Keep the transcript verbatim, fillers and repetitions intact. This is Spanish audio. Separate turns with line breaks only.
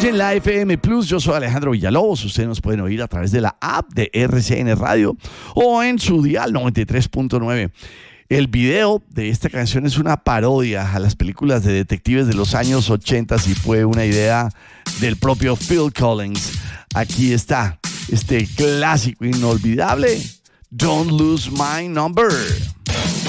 en la F M Plus. Yo soy Alejandro Villalobos. Ustedes nos pueden oír a través de la app de R C N Radio o en su dial noventa y tres punto nueve. El video de esta canción es una parodia a las películas de detectives de los años ochenta y fue una idea del propio Phil Collins. Aquí está este clásico inolvidable, Don't Lose My Number.